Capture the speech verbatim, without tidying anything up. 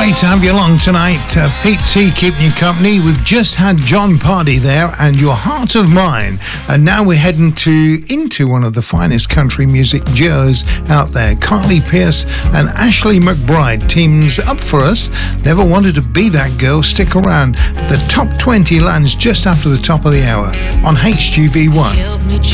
Great to have you along tonight. Uh, Pete T keeping you company. We've just had John Pardy there and Your Heart of Mine. And now we're heading to into one of the finest country music duos out there. Carly Pearce and Ashley McBryde teams up for us. Never wanted to be that girl. Stick around. The top twenty lands just after the top of the hour on H G V one.